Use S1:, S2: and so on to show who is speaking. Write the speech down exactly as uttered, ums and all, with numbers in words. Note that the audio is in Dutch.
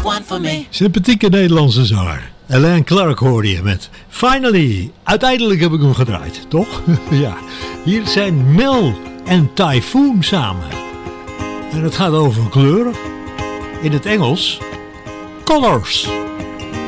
S1: one for me.
S2: Sympathieke Nederlandse zanger. Alain Clark hoorde je met Finally. Uiteindelijk heb ik hem gedraaid, toch? Ja. Hier zijn Mel en Typhoon samen. En het gaat over kleuren. In het Engels, Colors.